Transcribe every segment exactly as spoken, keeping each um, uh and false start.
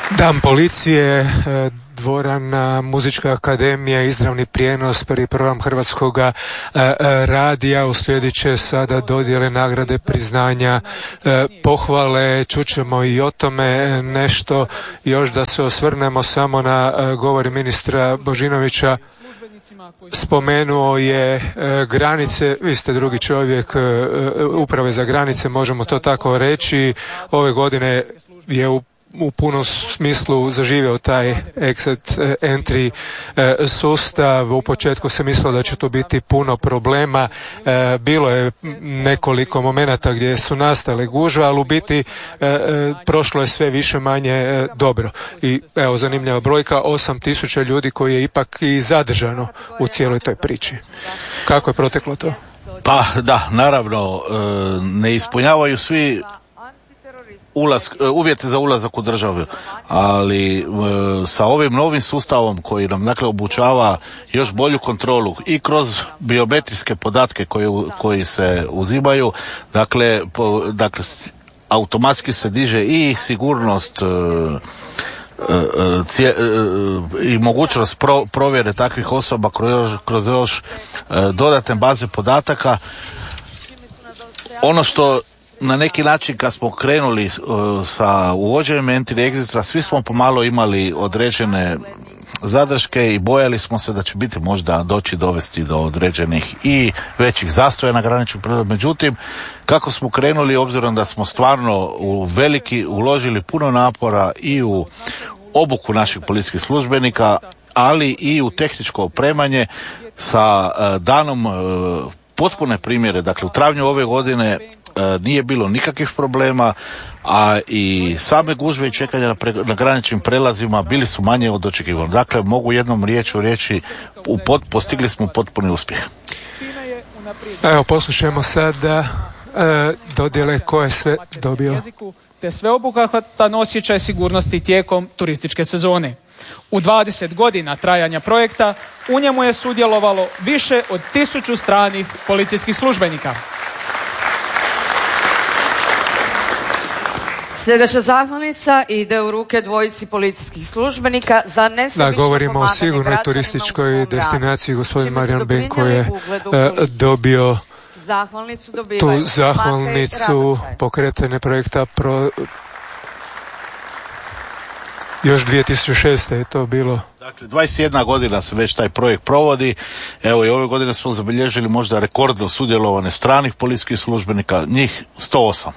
Dan policije, dvorana, muzička akademija, izravni prijenos, prvi program Hrvatskog radija, uslijedit će sada dodjele nagrade, priznanja, pohvale, čućemo i o tome nešto, još da se osvrnemo samo na govori ministra Božinovića. Spomenuo je granice, vi ste drugi čovjek uprave za granice, možemo to tako reći, ove godine je u u punom smislu zaživio taj exit entry sustav. U početku se mislilo da će tu biti puno problema. Bilo je nekoliko momenata gdje su nastale gužve, ali u biti prošlo je sve više manje dobro. I evo, zanimljiva brojka, osam tisuća ljudi koji je ipak i zadržano u cijeloj toj priči. Kako je proteklo to? Pa da, naravno, ne ispunjavaju svi Ulaz, uvjete za ulazak u državu, ali e, sa ovim novim sustavom koji nam dakle obučava još bolju kontrolu i kroz biometrijske podatke koji, koji se uzimaju, dakle, po, dakle automatski se diže i sigurnost e, e, cije, e, i mogućnost pro, provjere takvih osoba kroz, kroz još e, dodatne baze podataka. Ono što na neki način kad smo krenuli uh, sa uvođenjem entry exitra, svi smo pomalo imali određene zadrške i bojali smo se da će biti možda doći dovesti do određenih i većih zastoja na graničnom prijelazu. Međutim, kako smo krenuli, obzirom da smo stvarno u veliki uložili puno napora i u obuku naših policijskih službenika, ali i u tehničko opremanje sa uh, danom uh, potpune primjere. Dakle, u travnju ove godine nije bilo nikakvih problema, a i same gužve i čekanja na, pre, na graničnim prelazima bili su manje od očekivanja. Dakle, mogu jednom riječju reći, u pot, postigli smo potpuni uspjeh. Evo, poslušajmo sada e, dodjele koje sve dobio. Te sveobuhvatan osjećaj sigurnosti tijekom turističke sezone. U dvadeset godina trajanja projekta u njemu je sudjelovalo više od tisuću stranih policijskih službenika. Sljedeća zahvalnica ide u ruke dvojici policijskih službenika za nesebično pomaganje. Da, govorimo o sigurnoj turističkoj destinaciji. Gospodin Marijan Benko je dobio tu zahvalnicu pokretanje projekta pro... još dvije tisuće šeste je to bilo. Dakle, dvadeset jedna godina se već taj projekt provodi. Evo i ove godine smo zabilježili možda rekordno sudjelovane stranih policijskih službenika, njih sto osam.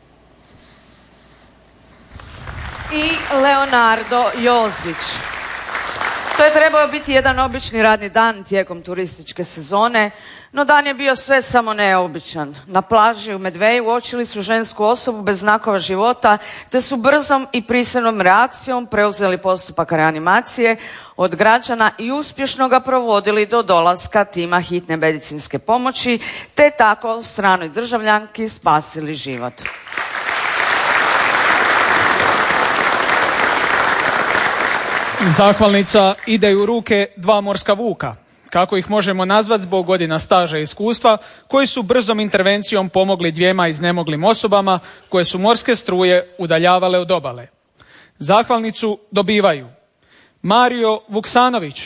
I Leonardo Jozić. To je trebao biti jedan obični radni dan tijekom turističke sezone, no dan je bio sve samo neobičan. Na plaži u Medveju uočili su žensku osobu bez znakova života, te su brzom i prisilnom reakcijom preuzeli postupak reanimacije od građana i uspješno ga provodili do dolaska tima hitne medicinske pomoći, te tako stranoj državljanki spasili život. Zahvalnica ide u ruke dva morska vuka, kako ih možemo nazvati zbog godina staža i iskustva, koji su brzom intervencijom pomogli dvijema iznemoglim osobama koje su morske struje udaljavale od obale. Zahvalnicu dobivaju Mario Vuksanović,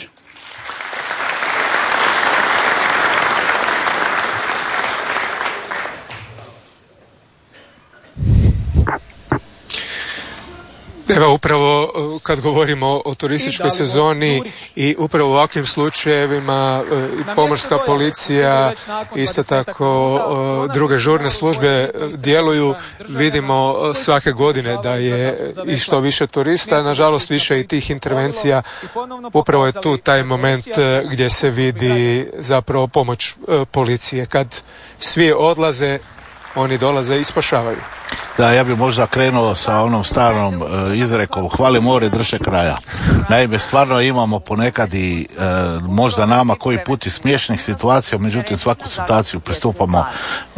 Evo, upravo kad govorimo o turističkoj sezoni i upravo u ovakvim slučajevima i pomorska policija, isto tako druge žurne službe djeluju, vidimo svake godine da je i što više turista, nažalost više i tih intervencija. Upravo je tu taj moment gdje se vidi zapravo pomoć policije. Kad svi odlaze, oni dolaze i spašavaju. Da, ja bih možda krenuo sa onom starom e, izrekom hvali more, drže kraja. Naime, stvarno imamo ponekad i e, možda nama koji put i smiješnih situacija, međutim svaku situaciju pristupamo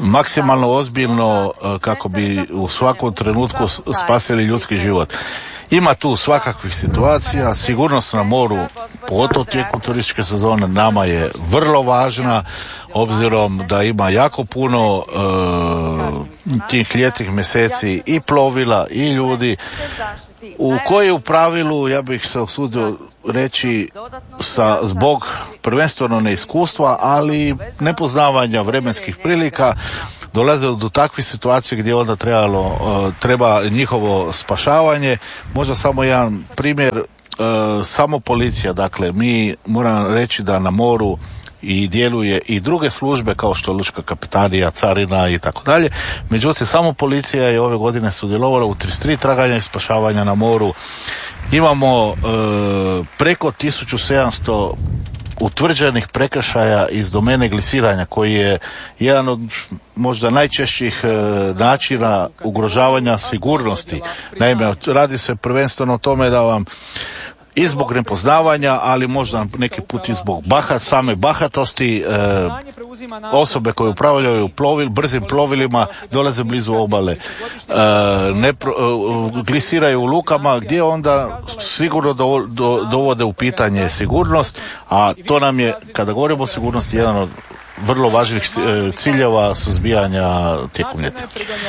maksimalno ozbiljno e, kako bi u svakom trenutku spasili ljudski život. Ima tu svakakvih situacija, sigurnost na moru, pogotovo tijekom turističke sezone, nama je vrlo važna, obzirom da ima jako puno e, tih ljetnih mjeseci i plovila i ljudi, u koji u pravilu, ja bih se usudio reći, sa, zbog prvenstveno neiskustva, ali nepoznavanja vremenskih prilika, dolaze do takvih situacija gdje onda trebalo, uh, treba njihovo spašavanje. Možda samo jedan primjer, uh, samo policija, dakle, mi moram reći da na moru i djeluje i druge službe kao što je lučka kapetanija, carina i tako dalje. Međutim, samo policija je ove godine sudjelovala u trideset tri traganja i spašavanja na moru. Imamo uh, preko tisuću sedamsto utvrđenih prekršaja iz domene glisiranja, koji je jedan od možda najčešćih e, načina ugrožavanja sigurnosti. Naime, radi se prvenstveno o tome da vam i zbog nepoznavanja, ali možda neki put i zbog bahat, same bahatosti, e, osobe koje upravljaju plovil, brzim plovilima, dolaze blizu obale, e, ne pro, e, glisiraju u lukama, gdje onda sigurno do, do, dovode u pitanje sigurnost, a to nam je, kada govorimo o sigurnosti, jedan od vrlo važnih ciljeva suzbijanja tijekom ljeta.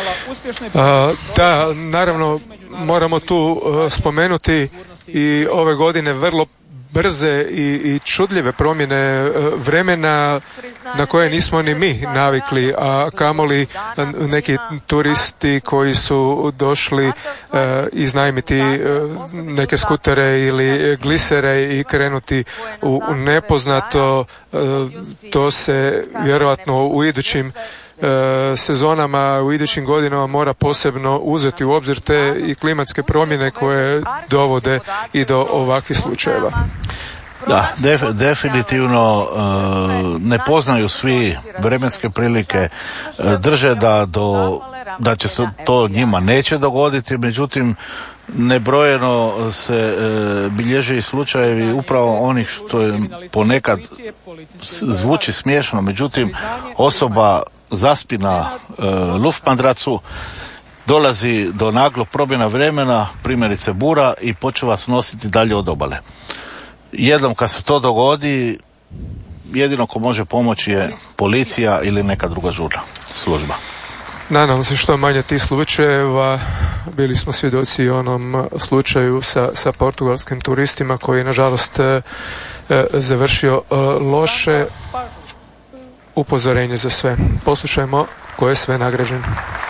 Da, naravno, moramo tu uh, spomenuti i ove godine vrlo brze i, i čudljive promjene vremena na koje nismo ni mi navikli, a kamoli neki turisti koji su došli uh, iznajmiti uh, neke skutere ili glisere i krenuti u, u nepoznato. Uh, to se vjerojatno u idućim E, sezonama, u idućim godinama mora posebno uzeti u obzir te i klimatske promjene koje dovode i do ovakvih slučajeva. Da, def, definitivno uh, ne poznaju svi vremenske prilike, uh, drže da, do, da će se to njima neće dogoditi, međutim nebrojeno se e, bilježe i slučajevi upravo onih što je ponekad zvuči smiješno, međutim osoba zaspi na e, luftmadracu, dolazi do naglog promjena vremena, primjerice bura, i počne vas nositi dalje od obale. Jednom kad se to dogodi, jedino ko može pomoći je policija ili neka druga žurna služba. Nadam se što manje tih slučajeva. Bili smo svjedoci onom slučaju sa, sa portugalskim turistima koji je nažalost e, e, završio e, loše. Upozorenje za sve. Poslušajmo ko je sve nagrađen.